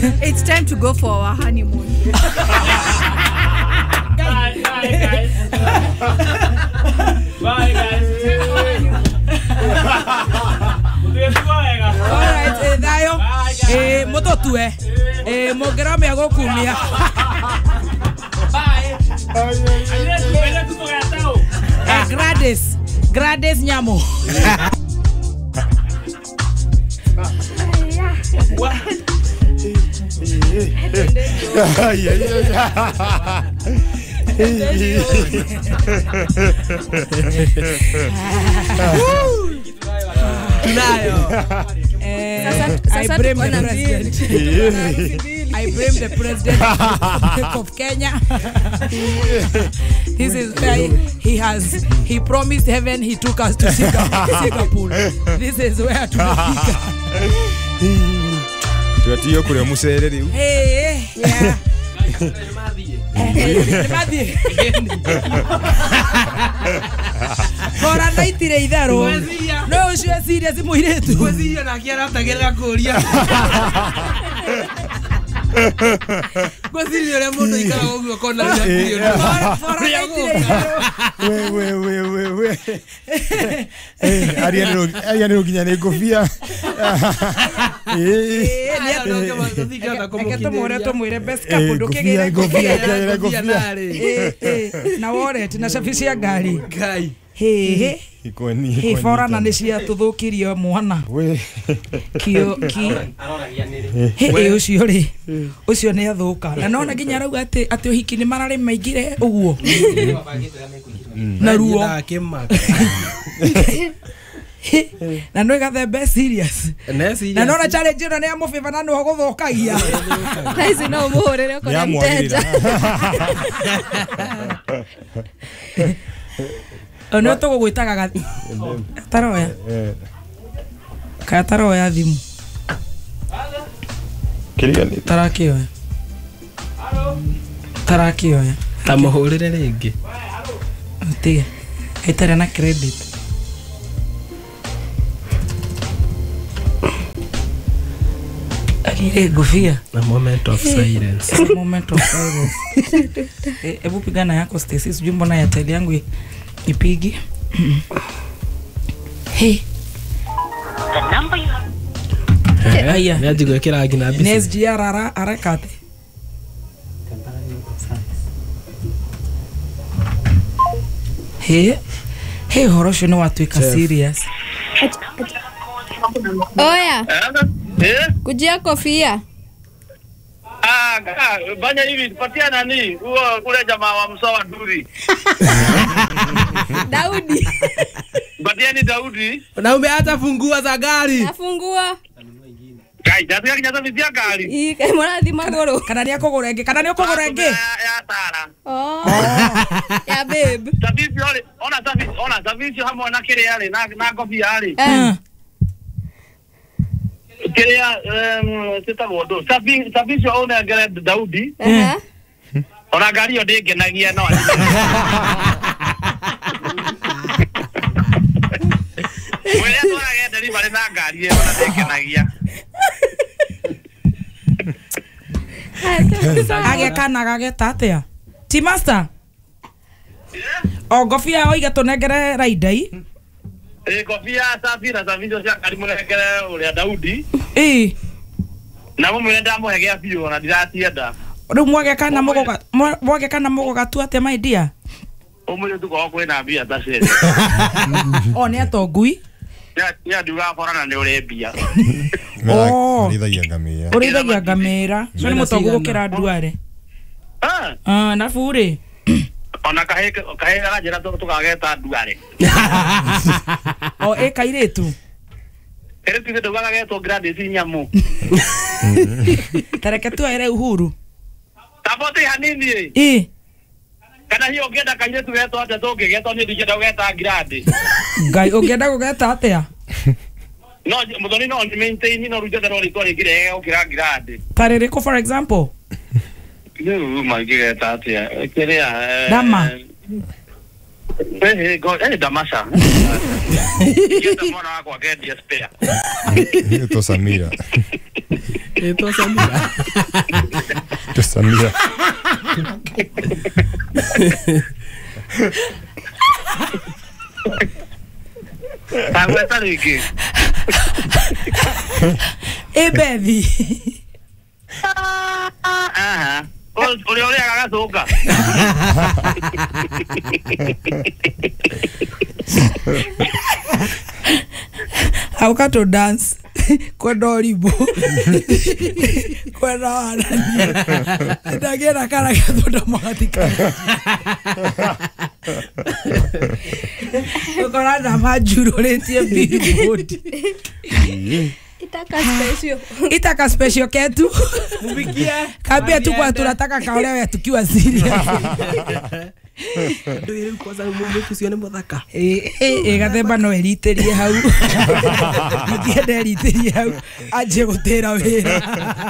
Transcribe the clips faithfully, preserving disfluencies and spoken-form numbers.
It's time to go for our honeymoon. Bye, bye, guys. Bye, guys. All right, eh, dayo. Eh, moto tu eh. Eh, mogera me hago kumia. Bye. Eh, Grades. Grades nyamo. What? Ay, ay, ay. Tunayo. Eh, I blame the president. I blame the president of Kenya. This is where he has he promised heaven, he took us to Singapore. This is where to fika. Tuatiyo kule musere riu. Eh, yeah. Madie. Kora naitire ithero. No ucio serious muiretu. Kwezia na kiara tagerera kuria. Kwezia le mundo ikara ogwo kona ya kiyo. Kora naitire ithero. We we we we we. Eh, ariano ariano kinyane kofia. Eh, Eketo moreto mwire best couple ndukigire kofia kaya kofia. Eh eh na wallet na safisi ya gari. Kai. He he. Ikoni. He forana ni cia tuthukirio mwana. We. Kio ki. He ucio ri. Ucio ni athuka. Na nona nginya rau ati ati uhiki ni marari maingire uguo. Na ruo. Na no igathe be serious. Na nona challenge no ne amufiva na no guthukagia. Kaisi no muhurire ko mteja. Ono to gwitaga gathi. Taroya. Ka taroya thimu. Kirigani. Tarakio. Tarakio. Tamuhurire ringi. Tiga. Haitare na credit. Akire gofia. A moment of silence. A moment of silence. Ebu pigana yako Stacy, sijui mbona ya tele yangu ipigi. Hey. The number you Aya. Niaje gwekera ngina bisi. Nes G R ara arakate. Hey. Hey, horosho no watuika serious. Oya, Eh? kujia kofia. Ah, banya hivi patia nani? Huo kule jamaa wa Msawa Duri. Daudi. Patia ni Daudi. Na umeacha fungua za gari. Nafungua. Kai, jataka kinyaza vitia gari. Ii kai murathi maguru. Kana ni akogora nge, kana ni akogora nge. Ya ya Tara. Oh. Ya babe. Tabisi ole, ona tabisi, ona tabisi hamwe na kile yale na na kofia yale. Eh. Kile ya um titagodo. Tabisi tabisi ona gare Daudi. Eh. Ona gari yo ndegenagia no. Wewe ndo anaenda ni bale na gari yo na ndegenagia. Age kana gageta atia. Ti master. O gofia oiga tunengere raidai. Eh, kofia safi na safizo cia karimu nekere ule Daudi. Eh. Na mumwe ndamuhegea biyo na ndiratienda. Riu mwage kana mugoga mwage kana mugoga tu atia my dear. Umwe tu kwa kwena bia tase. O ne atongui. Ya ya duga forana ne ule bia. Oh. Rithagia ngamia. Urithagia ngamira. So ni mutongu gukira nduare. Ah. Ah, na fure. Ona kahe kahe ga jera to tukageta nduare. O e kairetu. Ere tu duga ga geto grade si nyamu. Tareke tu ere uhuru. Tapote hanini. Eh. Kana hiyo ngenda kaire tu geto ate to geto ni digeta geta grade. Ngai ungenda gugeta atia? No, mudoni no ni maintain no ruja daro liko gire o kira grade. Tarereko for example. No, my geta atia. Kerea. Dama. Eh, go, eh, Damasha. Yo te mona kwa get spare. To Samira. Eto Samira. To Samira. Agora ligi. Eh baby. Aha. Uli uli akagacoka. Auka to dance. Kwenda Oribo. Kwenda Warania. Ndagera kana gathonda magatika. Ukora na majuro letie billboard. Itaka special. Itaka special ketu. Mubikia. Kabia tu kwa tunataka kaolewe tukiwa serious. Ndio ile kwanza mume kusione muthaka. Eh eh gathemba no eriterie hau. Ndiende eriterie hau. Aje gutera wira.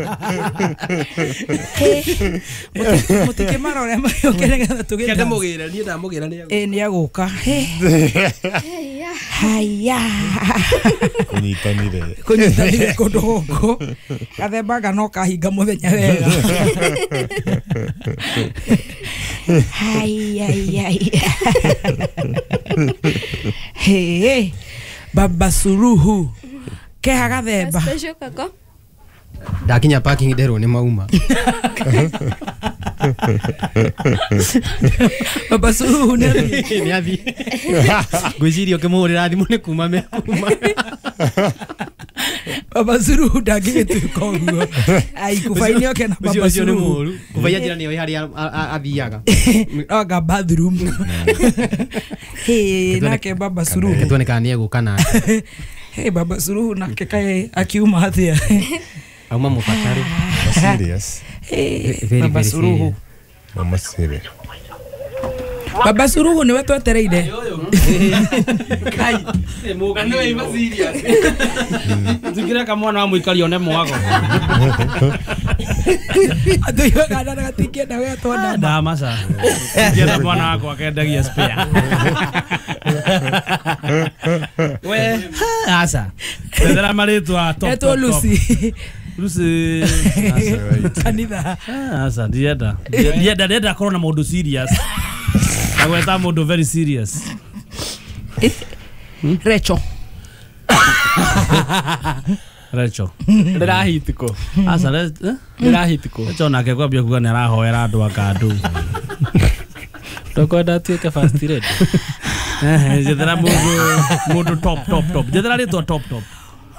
Mutike marore mayo kenega tugenda. Kende mugira ni ndamugira ni. Eh ni aguka. Haya. Kunyitanire. Kunyitanire kodoko. Gathemba gano kahinga muthenya wega. Hai ai ai. Hey, Baba Suruhu. Ke hagathemba. Special kako. Ndakinya parking ndero ni mauma. Baba Suruhu ne Ni athi. Gwicirio kimurira thimu ni kuma me kuma. Baba Suruhu ndagitu koguo. Ai kufainio ke na Baba Suruhu. Kufaia jira ni hari athiaga. Oga bathroom. Hey, nake Baba Suruhu. Ketone kana eguka na. Hey, Baba Suruhu nake kae akiuma athia. Auma mufatari. Serious. Hey, Baba Suruhu. Mama serious. Baba Suruhu ni wetu etereire. Kai. Mugano ima serious. Tugira kama na muikari one mwago. Atoiwa kana na tikia na wewe tona. Da masa. Tugira bwana wako akendagia spare. We asa. Tendera maritwa top. Eto Lucy. Lucy. Kanitha. Asa dieda. Dieda dieda corona modo serious. Agweta modo very serious. Recho. Recho. Ndirahitiko. Asa le Ndirahitiko. Recho na kegwa bia kuga ni arahoera andu akandu. Tokwenda tuike fast rate. Eh, jethera modo modo top top top. Jethera rito top top.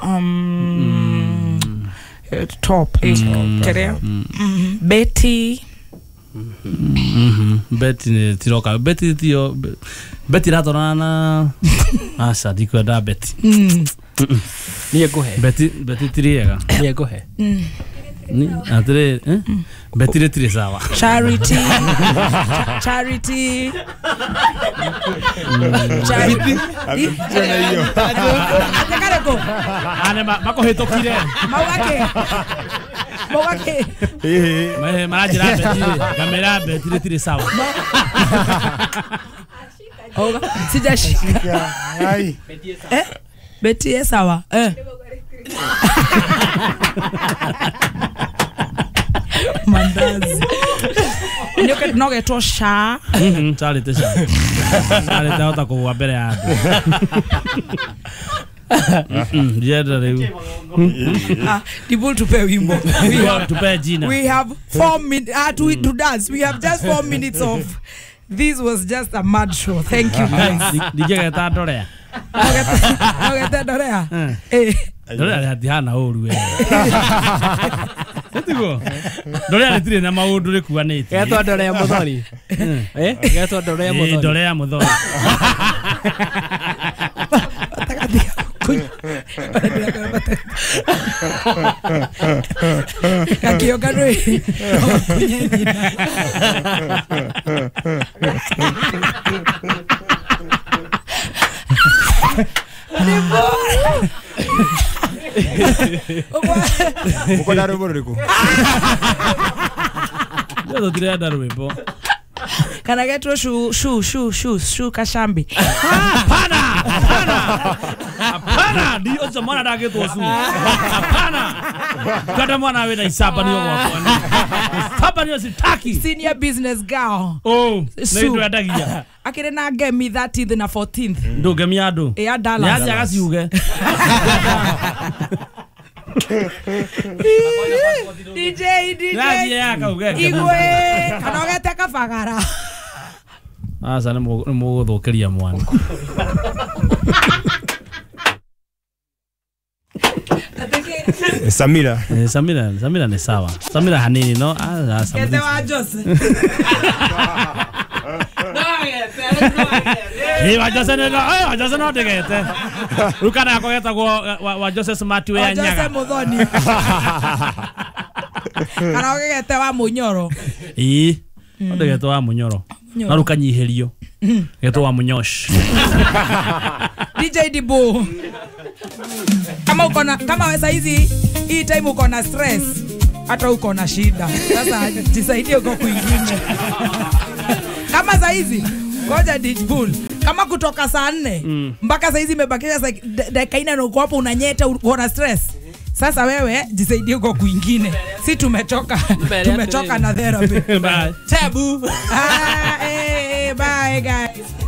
Um top. Kerea. Betty. Mhm. Betty ni tiroka. Betty tio Betty ratorana na asa dikwenda Betty. Ni eguhe. Betty Betty tiriega. Ni eguhe. Ni atre eh Betty retire sawa. Charity. Charity. Charity. Jana hiyo. Atakareko. Ane mako hetokire. Mawake. Mawake. Eh. Mahe marajira Betty. Kamera Betty retire sawa. Oga. Sijashika. Hai. Eh? Betty sawa. Eh. Mandazi. Nyoke noge tosha. Mhm, sale tesha. Sale tata ko wa bere ado. Mhm, jeda leo. Ah, people to pay wimbo. We have to pay Gina. We have four minutes uh, to, to dance. We have just four minutes of. This was just a mad show. Thank you guys. Dije ga ta dorea. Okay, okay, Dorea. Eh. Dorea hatiana oru we. Etigo. Dorea retire na maundu rikuanite. Getwa Dorea muthoni. Eh? Getwa Dorea muthoni. Eh, Dorea muthoni. Kakio kanoi. Uko na rumbo riku. Yo tire da rumbo. Can I get to shoe shoe shoe shoe shoe kashambi? Hapana. Hapana. Hapana. Hapana, ndio cha mwana ndagitwo su. Hapana. Kada mwana wewe na isaba niyo wako. Hapa niyo sitaki. Senior business girl. Oh, ndio adagia. Akire na gemi thirteenth na fourteenth. Ndo gemi ado. E Dallas. Yazi agasiuge. D J D J. Yazi yakauge. Igwe kanogete kabagara. Asa nĩ mũgũthũkĩria mwana. Samira. Samira, Samira ni sawa. Samira hanini no? Ah, Samira. Kete wa Jose. Ni wa Jose no, ah, Jose no tegete. Rukana yako yetagwo wa Jose Smart we anyaga. Jose Muthoni. Kanogete wa Munyoro. Ii. Tegete wa Munyoro. Naruka nyiherio. Geto wa Munyosh. D J Dibo. Kama uko na kama wewe saizi hii time uko na stress hata uko na shida. Sasa jisaidie uko kwingine. Kama saizi ngoja D J Bull. Kama kutoka saa nne mpaka saizi imebakisha dakika nne na uko hapo unanyeta uko na stress. Sasa wewe jisaidie uko kwingine. Si tumetoka tumetoka na therapy. Bye. Tabu. Ah, eh, bye guys.